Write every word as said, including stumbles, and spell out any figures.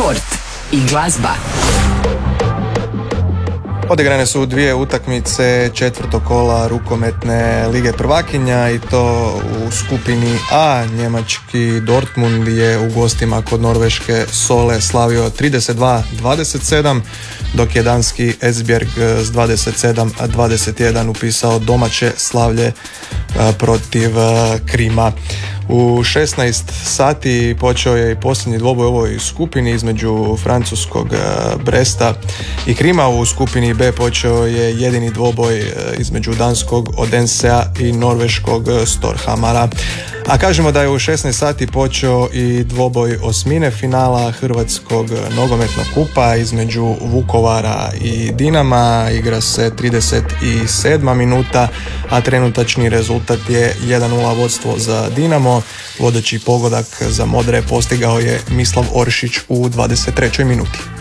sport i glazba. Odigrane su dvije utakmice četvrtog kola rukometne lige prvakinja i to u skupini A. Njemački Dortmund je u gostima kod norveške Sole slavio trideset dva dvadeset sedam, dok je danski Esbjerg s dvadeset sedam dvadeset jedan upisao domaće slavlje protiv Krima. U šesnaest sati počeo je i posljednji dvoboj u ovoj skupini između francuskog Bresta i Krima. U skupini B počeo je jedini dvoboj između danskog Odensea i norveškog Storhamara. A kažemo da je u šesnaest sati počeo i dvoboj osmine finala Hrvatskog nogometnog kupa između Vukovara i Dinama. Igra se trideset sedma minuta, a trenutačni rezultat je jedan nula vodstvo za Dinamo. Vodeći pogodak za Modre postigao je Mislav Oršić u dvadeset trećoj minuti.